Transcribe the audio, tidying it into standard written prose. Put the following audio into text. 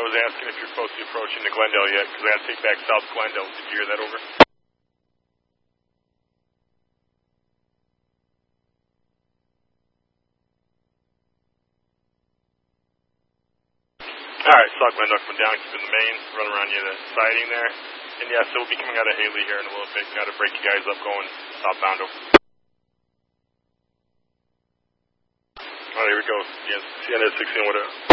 was asking if you're supposed to be approaching to Glendale yet, because I got to take back South Glendale. Did you hear that over? Alright, South Glendale coming down, keeping the main, run around you the siding there. And yes, it will be coming out of Haley here in a little bit. Got to break you guys up going southbound. Oh, here we go. Yes, CNS 16, whatever.